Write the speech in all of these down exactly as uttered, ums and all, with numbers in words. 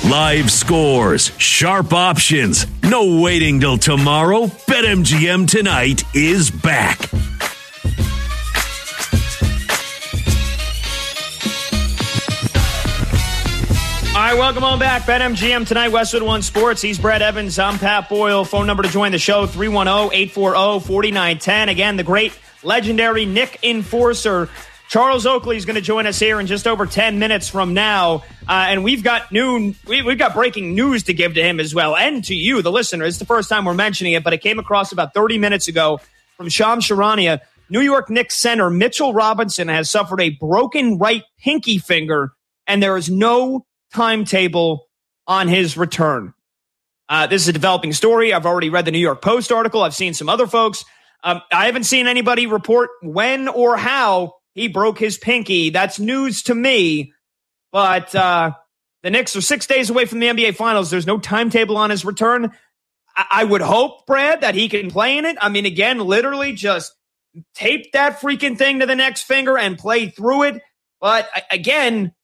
Live scores, sharp options, no waiting till tomorrow. BetMGM Tonight is back. All right, welcome on back. BetMGM Tonight, Westwood One Sports. He's Brett Evans. I'm Pat Boyle. Phone number to join the show, three one zero, eight four zero, four nine one zero. Again, the great, legendary Nick Enforcer, Charles Oakley, is going to join us here in just over ten minutes from now. Uh, and we've got new, we, we've got breaking news to give to him as well, and to you, the listener. It's the first time we're mentioning it, but it came across about thirty minutes ago from Shams Charania. New York Knicks center Mitchell Robinson has suffered a broken right pinky finger, and there is no timetable on his return. Uh, this is a developing story. I've already read the New York Post article. I've seen some other folks. Um, I haven't seen anybody report when or how he broke his pinky. That's news to me. But uh, the Knicks are six days away from the N B A Finals. There's no timetable on his return. I, I would hope, Brad, that he can play in it. I mean, again, literally just tape that freaking thing to the next finger and play through it. But again,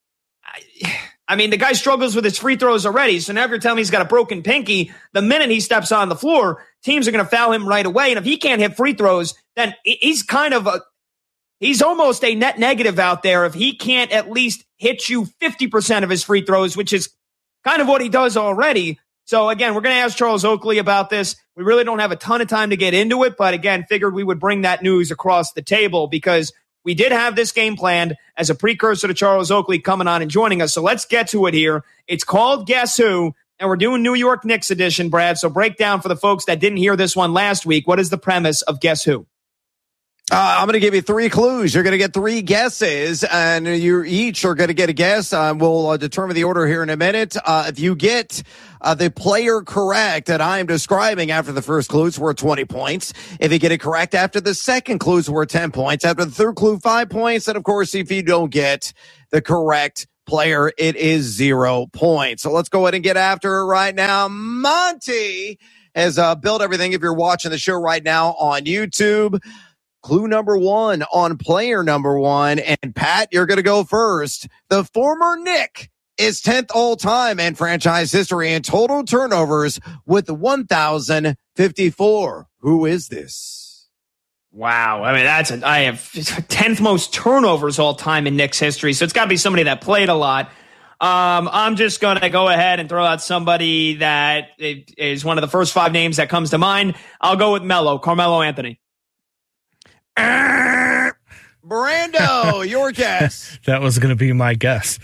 I, I mean, the guy struggles with his free throws already. So now if you're telling me he's got a broken pinky, the minute he steps on the floor, teams are going to foul him right away. And if he can't hit free throws, then he's kind of a, he's almost a net negative out there if he can't at least hit you fifty percent of his free throws, which is kind of what he does already. So again, we're going to ask Charles Oakley about this. We really don't have a ton of time to get into it, but again, figured we would bring that news across the table because we did have this game planned as a precursor to Charles Oakley coming on and joining us. So let's get to it here. It's called Guess Who, and we're doing New York Knicks edition, Brad. So break down for the folks that didn't hear this one last week. What is the premise of Guess Who? Uh, I'm going to give you three clues. You're going to get three guesses, and you each are going to get a guess. Uh, we'll uh, determine the order here in a minute. Uh, if you get uh, the player correct that I'm describing after the first clue, it's worth twenty points. If you get it correct after the second clue, it's worth ten points. After the third clue, five points. And, of course, if you don't get the correct player, it is zero points. So let's go ahead and get after it right now. Monty has uh, built everything. If you're watching the show right now on YouTube, clue number one on player number one. And Pat, you're going to go first. The former Knick is tenth all-time in franchise history in total turnovers with one thousand fifty-four. Who is this? Wow. I mean, that's a, I have tenth most turnovers all time in Knicks history. So it's got to be somebody that played a lot. Um, I'm just going to go ahead and throw out somebody that is one of the first five names that comes to mind. I'll go with Melo, Carmelo Anthony. Brando, your guess. That was going to be my guess.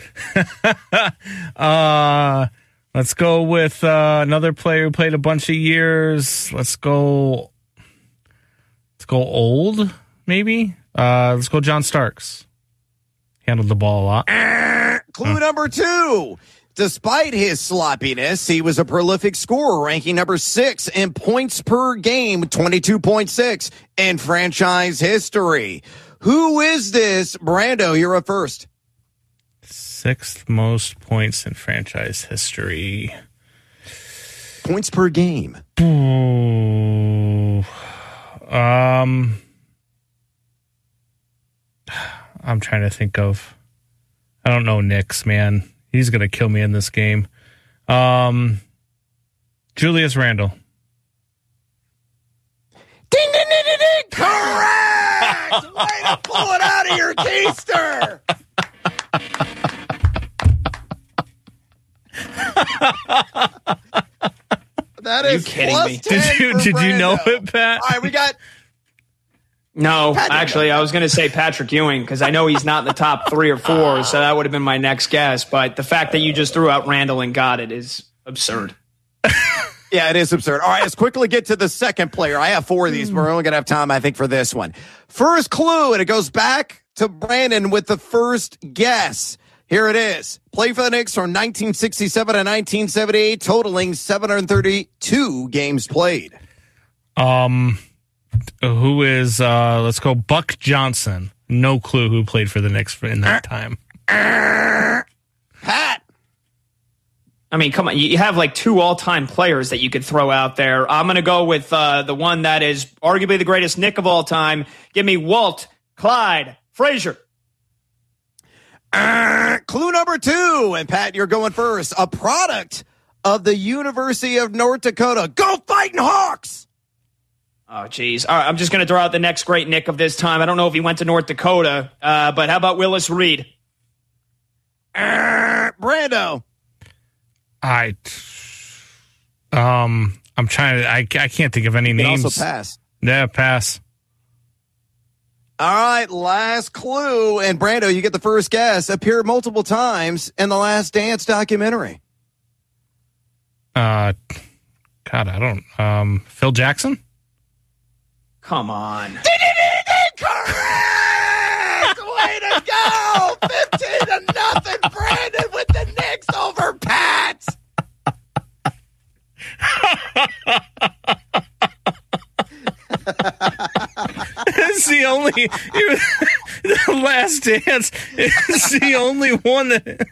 uh, let's go with uh, another player who played a bunch of years. Let's go. Let's go old, maybe. Uh, let's go John Starks. Handled the ball a lot. Clue number two. Despite his sloppiness, he was a prolific scorer, ranking number six in points per game, twenty-two point six in franchise history. Who is this? Brando, you're up first. Sixth most points in franchise history. Points per game. Ooh. Um, I'm trying to think of. I don't know Knicks, man. He's going to kill me in this game. Um, Julius Randle. Ding, ding, ding, ding, ding. Correct! Way to pull it out of your keister. That is you kidding plus me? Did you did Brando. you know it, Pat? All right, we got. No, actually, I was going to say Patrick Ewing because I know he's not in the top three or four, so that would have been my next guess. But the fact that you just threw out Randall and got it is absurd. Yeah, it is absurd. All right, let's quickly get to the second player. I have four of these. We're only going to have time, I think, for this one. First clue, and it goes back to Brandon with the first guess. Here it is. Played for the Knicks from nineteen sixty-seven to nineteen seventy-eight, totaling seven hundred thirty-two games played. Um... Who is, uh, let's go, Buck Johnson. No clue who played for the Knicks in that time. Pat. I mean, come on. You have like two all-time players that you could throw out there. I'm going to go with uh, the one that is arguably the greatest Knick of all time. Give me Walt Clyde Frazier. Uh, clue number two, and Pat, you're going first. A product of the University of North Dakota. Go Fighting Hawks! Oh, geez. All right, I'm just going to throw out the next great Nick of this time. I don't know if he went to North Dakota, uh, but how about Willis Reed? Uh, Brando. I, um, I'm trying to, I, I can't think of any You names. can also pass. Yeah, pass. All right, last clue, and Brando, you get the first guess. Appeared multiple times in the Last Dance documentary. Uh, God, I don't, um, Phil Jackson? Come on. Correct! Way to go! fifteen to nothing, Brandon with the Knicks over Pat! It's the only, the Last Dance is the only one that.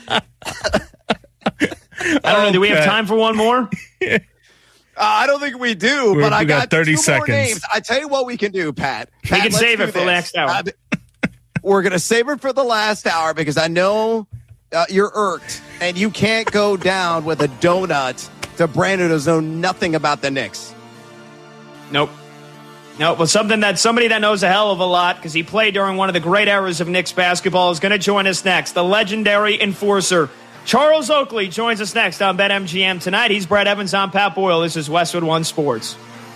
I don't know. Do we have time for one more? Uh, I don't think we do, We're, but I we got, got thirty two seconds. more names. I tell you what we can do, Pat. Pat We can let's save do it for the this. next hour. Uh, we're going to save it for the last hour because I know uh, you're irked and you can't go down with a donut to Brandon who's know nothing about the Knicks. Nope. Nope. Well, something that somebody that knows a hell of a lot because he played during one of the great eras of Knicks basketball is going to join us next. The legendary enforcer, Charles Oakley, joins us next on BetMGM tonight. He's Brett Evans. I'm Pat Boyle. This is Westwood One Sports.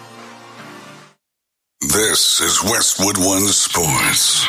This is Westwood One Sports.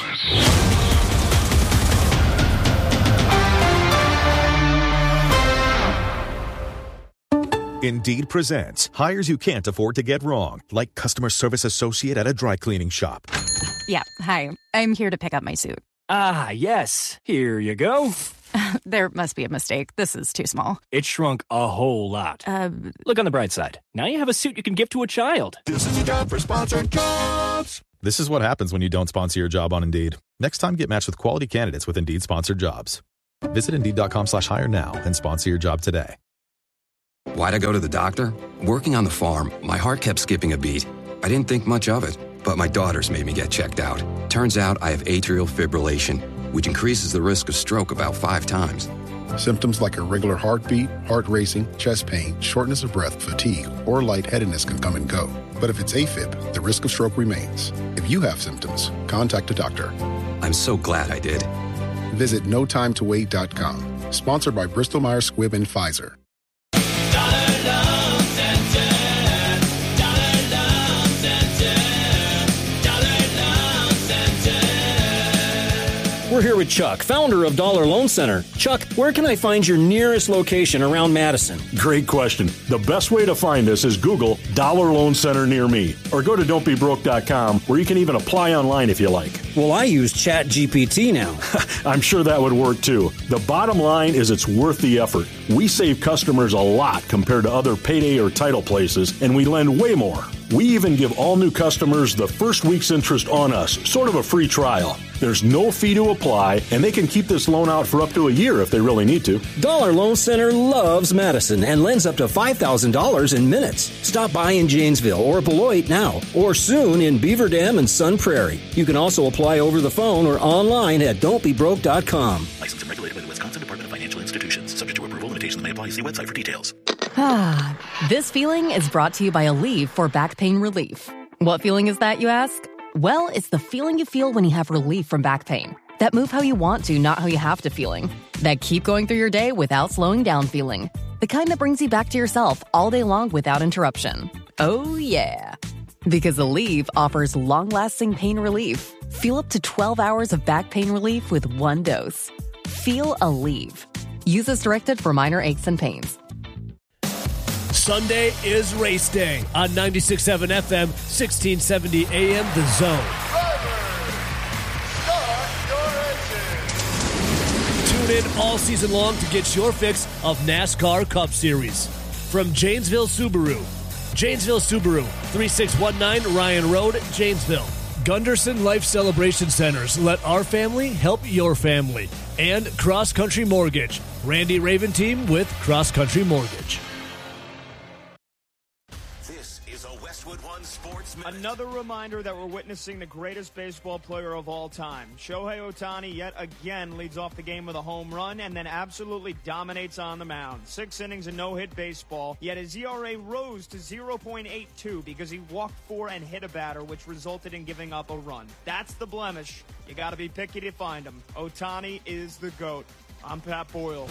Indeed presents hires you can't afford to get wrong, like customer service associate at a dry cleaning shop. Yeah, hi. I'm here to pick up my suit. Ah, yes. Here you go. There must be a mistake. This is too small. It shrunk a whole lot. Uh, Look on the bright side. Now you have a suit you can give to a child. This is your job for sponsored jobs. This is what happens when you don't sponsor your job on Indeed. Next time, get matched with quality candidates with Indeed sponsored jobs. Visit Indeed.com slash hire now and sponsor your job today. Why'd I go to the doctor? Working on the farm, my heart kept skipping a beat. I didn't think much of it, but my daughters made me get checked out. Turns out I have atrial fibrillation, which increases the risk of stroke about five times. Symptoms like irregular heartbeat, heart racing, chest pain, shortness of breath, fatigue, or lightheadedness can come and go. But if it's AFib, the risk of stroke remains. If you have symptoms, contact a doctor. I'm so glad I did. Visit no time to wait dot com. Sponsored by Bristol Myers Squibb and Pfizer. We're here with Chuck, founder of Dollar Loan Center. Chuck, where can I find your nearest location around Madison? Great question. The best way to find us is Google Dollar Loan Center near me, or go to don't be broke dot com, where you can even apply online if you like. Well, I use Chat G P T now. I'm sure that would work too. The bottom line is it's worth the effort. We save customers a lot compared to other payday or title places, and we lend way more. We even give all new customers the first week's interest on us, sort of a free trial. There's no fee to apply, and they can keep this loan out for up to a year if they really need to. Dollar Loan Center loves Madison and lends up to five thousand dollars in minutes. Stop by in Janesville or Beloit now, or soon in Beaver Dam and Sun Prairie. You can also apply over the phone or online at don't be broke dot com. Licensed and regulated by the Wisconsin Department of Financial Institutions. Subject to approval, limitations may apply. See website for details. Ah, this feeling is brought to you by Aleve for back pain relief. What feeling is that, you ask? Well, it's the feeling you feel when you have relief from back pain. That move how you want to, not how you have to feeling. That keep going through your day without slowing down feeling. The kind that brings you back to yourself all day long without interruption. Oh, yeah. Because Aleve offers long-lasting pain relief. Feel up to twelve hours of back pain relief with one dose. Feel Aleve. Use as directed for minor aches and pains. Sunday is race day on ninety-six point seven F M, sixteen seventy A M, The Zone. Tune in all season long to get your fix of NASCAR Cup Series. From Janesville Subaru. Janesville Subaru, thirty-six nineteen Ryan Road, Janesville. Gunderson Life Celebration Centers. Let our family help your family. And Cross Country Mortgage. Randy Raven team with Cross Country Mortgage. This is a Westwood One Sports Another reminder that we're witnessing the greatest baseball player of all time. Shohei Ohtani yet again leads off the game with a home run and then absolutely dominates on the mound. Six innings and no-hit baseball, yet his E R A rose to zero point eight two because he walked four and hit a batter, which resulted in giving up a run. That's the blemish. You got to be picky to find him. Ohtani is the GOAT. I'm Pat Boyle.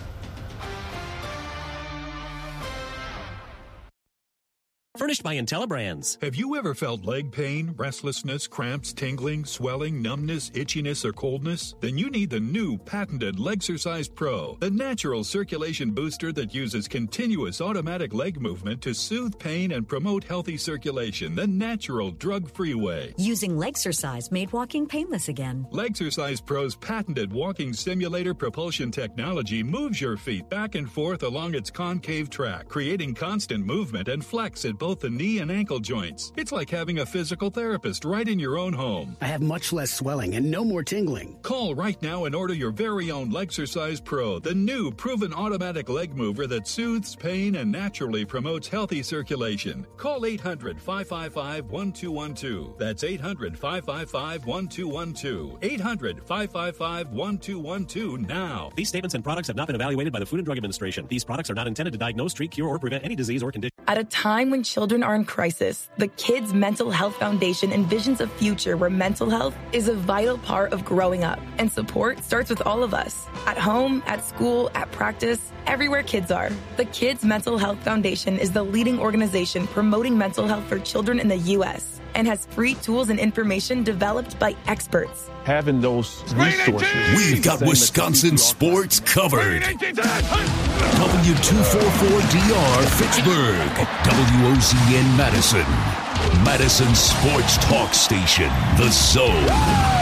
Furnished by IntelliBrands. Have you ever felt leg pain, restlessness, cramps, tingling, swelling, numbness, itchiness, or coldness? Then you need the new patented Legsercise Pro, the natural circulation booster that uses continuous automatic leg movement to soothe pain and promote healthy circulation the natural, drug-free way. Using Legsercise made walking painless again. Legsercise Pro's patented walking simulator propulsion technology moves your feet back and forth along its concave track, creating constant movement and flex at both the knee and ankle joints. It's like having a physical therapist right in your own home. I have much less swelling and no more tingling. Call right now and order your very own Legsercise Pro, the new proven automatic leg mover that soothes pain and naturally promotes healthy circulation. Call eight hundred, five five five, one two one two. That's eight hundred, five five five, one two one two. eight hundred, five five five, one two one two now. These statements and products have not been evaluated by the Food and Drug Administration. These products are not intended to diagnose, treat, cure, or prevent any disease or condition. At a time when children are in crisis, the Kids Mental Health Foundation envisions a future where mental health is a vital part of growing up. And support starts with all of us. At home, at school, at practice, everywhere kids are. The Kids Mental Health Foundation is the leading organization promoting mental health for children in the U S and has free tools and information developed by experts. Having those resources. We've got Wisconsin sports covered. W two forty-four D R Fitchburg. W O Z N Madison. Madison Sports Talk Station. The Zone.